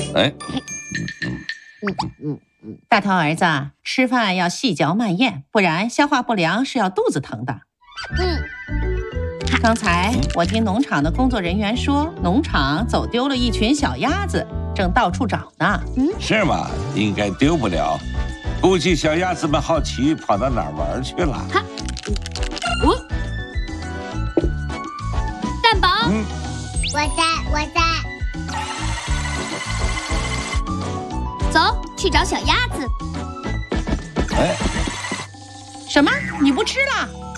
哎， 大头儿子，吃饭要细嚼慢咽，不然消化不良是要肚子疼的。刚才我听农场的工作人员说，农场走丢了一群小鸭子，正到处找呢。 是吗？应该丢不了，估计小鸭子们好奇跑到哪儿玩去了。 蛋宝， 我在。 走去找小鸭子。 哎， 什么？你不吃了？